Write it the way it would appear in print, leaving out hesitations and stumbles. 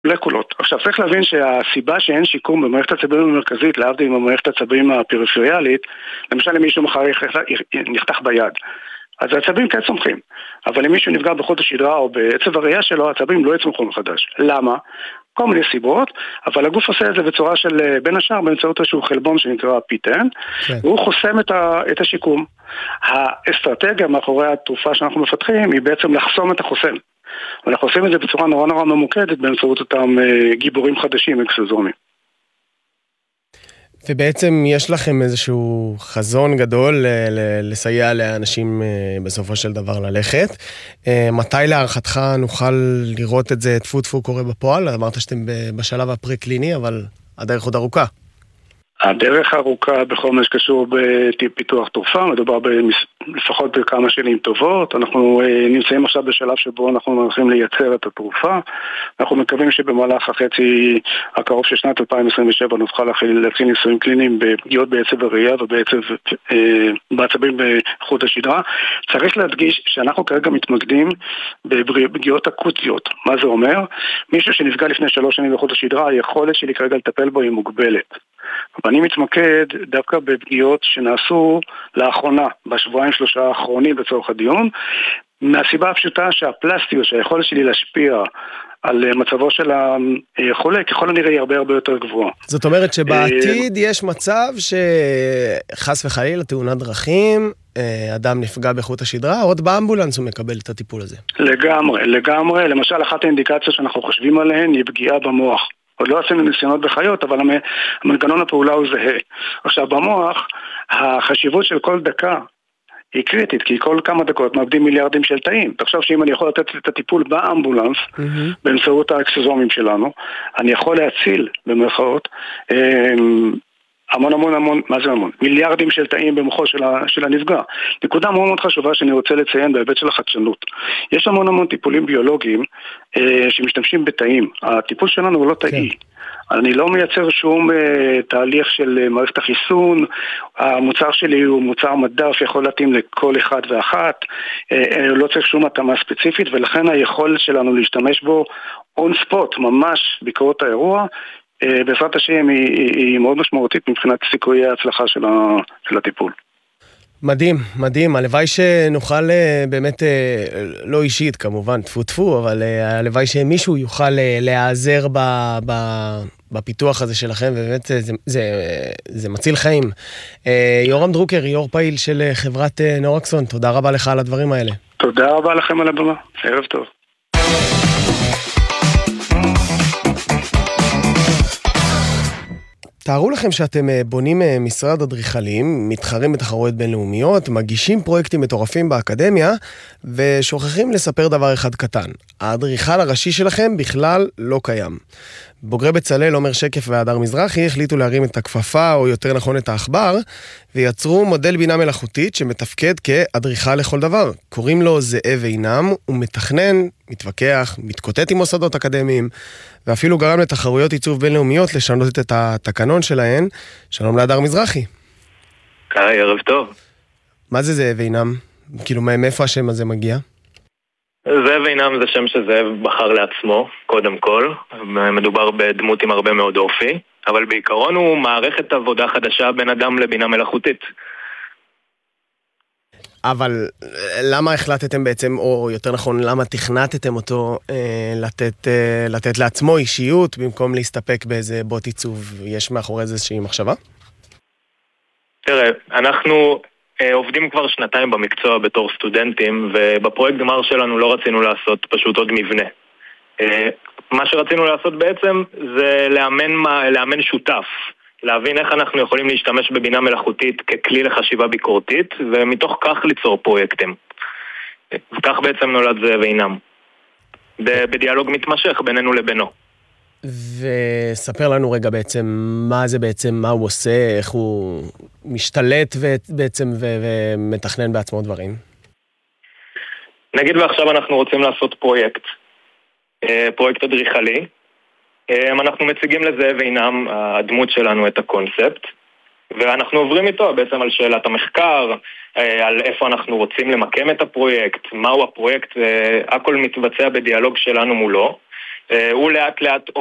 מולקולות. עכשיו צריך להבין שהסיבה שאין שיקום במערכת העצבים המרכזית, להבדיל עם המערכת העצבים הפריפריאלית, למשל אם מישהו מחר נחתך ביד, אז העצבים כן צומחים, אבל אם מישהו נפגע בחוט השדרה או בעצב הראייה שלו, העצבים לא יצמחו מחדש. למה? כל מיני סיבות, אבל הגוף עושה את זה בצורה של בין השאר באמצעות איזשהו חלבון שנקרא פיטן, והוא חוסם את השיקום. האסטרטגיה מאחורי התרופה שאנחנו מפתחים היא בעצם לחסום את החוסם. ואנחנו עושים את זה בצורה נורא נורא ממוקדת באמצעות אותם גיבורים חדשים, אקסוזומים. ובעצם יש לכם איזשהו חזון גדול לסייע לאנשים בסופו של דבר ללכת. מתי להערכתך נוכל לראות את זה טפו קורה בפועל? אמרת שאתם בשלב הפרה-קליני, אבל הדרך עוד ארוכה. הדרך הארוכה בכל מה שקשור בפיתוח תרופה, מדובר לפחות בכמה שנים טובות. אנחנו נמצאים עכשיו בשלב שבו אנחנו הולכים לייצר את התרופה. אנחנו מקווים שבמהלך החצי הקרוב של שנת 2027 נוכל להתחיל ניסויים קליניים בפגיעות בעצב הראייה בעצבים בחוט השדרה. צריך להדגיש שאנחנו כרגע מתמקדים בפגיעות אקוטיות. מה זה אומר? מישהו שנפגע לפני 3 שנים בחוט השדרה, היכולת שלי כרגע לטפל בו היא מוגבלת. ואני מתמקד דווקא בפגיעות שנעשו לאחרונה, בשבועיים 3 האחרונים בצורך הדיון, מהסיבה הפשוטה שהפלסטיות, שהיכולת שלי להשפיע על מצבו של החולה, ככל הנראה היא הרבה הרבה יותר גבוהה. זאת אומרת שבעתיד יש מצב שחס וחלילה תאונת דרכים, אדם נפגע בחוט השדרה, עוד באמבולנס הוא מקבל את הטיפול הזה. לגמרי. למשל, אחת האינדיקציות שאנחנו חושבים עליהן היא פגיעה במוח. עוד לא עשינו ניסיונות בחיות, אבל המנגנון הפעולה הוא זהה. עכשיו, במוח, החשיבות של כל דקה היא קריטית, כי כל כמה דקות מאבדים מיליארדים של תאים. תחשוב שאם אני יכול לתת את הטיפול באמבולנס, באמצעות האקסוזומים שלנו, אני יכול להציל, במרכאות, המון, מה זה המון? מיליארדים של תאים במוחו של הנפגע. נקודה מאוד מאוד חשובה שאני רוצה לציין בהיבט של החדשנות. יש המון טיפולים ביולוגיים שמשתמשים בתאים. הטיפול שלנו הוא לא תאי. אני לא מייצר שום תהליך של מערכת החיסון. המוצר שלי הוא מוצר מדף, יכול להתאים לכל אחד ואחת. לא צריך שום התאמה ספציפית, ולכן היכולת שלנו להשתמש בו on spot, ממש בקרות האירוע, בעזרת השם היא מאוד משמעותית מבחינת סיכויי ההצלחה של הטיפול. מדהים. הלוואי שנוכל באמת, לא אישית כמובן, טפו, אבל הלוואי שמישהו יוכל להיעזר בפיתוח הזה שלכם, ובאמת זה מציל חיים. יורם דרוקר, יו"ר פעיל של חברת נורקסון, תודה רבה לך על הדברים האלה. תודה רבה לכם על הבמה. ערב טוב. תארו לכם שאתם בונים משרד אדריכלים, מתחרים בתחרויות בינלאומיות, מגישים פרויקטים מטורפים באקדמיה, ושוכחים לספר דבר אחד קטן. האדריכל הראשי שלכם בכלל לא קיים. בוגרי בצלאל, עומר שקף והדר מזרחי החליטו להרים את הכפפה, או יותר נכון את העכבר, ויצרו מודל בינה מלאכותית שמתפקד כאדריכל לכל דבר. קוראים לו זאב עינם, הוא מתכנן, מתווכח, מתקוטט עם מוסדות אקדמיים, ואפילו גרם לתחרויות עיצוב בינלאומיות לשנות את התקנון שלהן. שלום להדר מזרחי. היי, ערב טוב. מה זה זאב עינם? כאילו, מאיפה השם הזה מגיע? זאב עינם זה שם שזאב בחר לעצמו, קודם כל. מדובר בדמות עם הרבה מאוד אופי, אבל בעיקרון הוא מערכת עבודה חדשה בין אדם לבינה מלאכותית. אבל למה החלטתם בעצם, או יותר נכון, למה תכנתתם אותו לתת לעצמו אישיות, במקום להסתפק באיזה בוט עיצוב? יש מאחורי איזושהי מחשבה? תראה, אנחנו עובדים כבר 2 במקצוע בתור סטודנטים, ובפרויקט גמר שלנו לא רצינו לעשות פשוט עוד מבנה. מה שרצינו לעשות בעצם זה לאמן שותף, להבין איך אנחנו יכולים להשתמש בבינה מלאכותית ככלי לחשיבה ביקורתית, ומתוך כך ליצור פרויקטים. וכך בעצם נולד זאב עינם. בדיאלוג מתמשך בינינו לבינו. וספר לנו רגע בעצם מה זה בעצם, מה הוא עושה, איך הוא משתלט בעצם ומתכנן בעצמו דברים. נגיד ועכשיו אנחנו רוצים לעשות פרויקט אדריכלי. אנחנו מציגים לזאב עינם, הדמות שלנו, את הקונספט, ואנחנו עוברים איתו בעצם על שאלת המחקר, על איפה אנחנו רוצים למקם את הפרויקט, מהו הפרויקט, הכל מתבצע בדיאלוג שלנו מולו. הוא לאט לאט